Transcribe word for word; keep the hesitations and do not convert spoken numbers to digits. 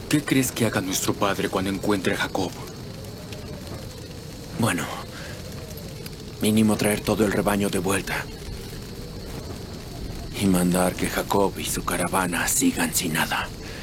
¿Qué crees que haga nuestro padre cuando encuentre a Jacob? Bueno, mínimo traer todo el rebaño de vuelta. Y mandar que Jacob y su caravana sigan sin nada.